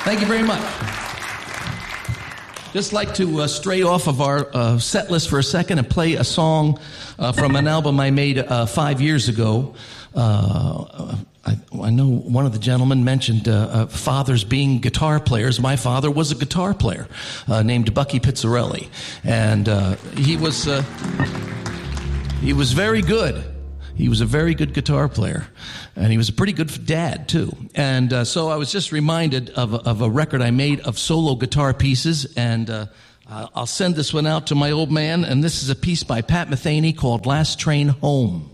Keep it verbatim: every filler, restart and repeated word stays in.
Thank you very much. Just like to uh, stray off of our uh, set list for a second and play a song uh, from an album I made uh, five years ago. Uh, I, I know one of the gentlemen mentioned uh, uh, fathers being guitar players. My father was a guitar player uh, named Bucky Pizzarelli, and uh, he was uh, he was very good. He was a very good guitar player, and he was a pretty good dad, too. And uh, so I was just reminded of a, of a record I made of solo guitar pieces, and uh, I'll send this one out to my old man, and this is a piece by Pat Metheny called Last Train Home.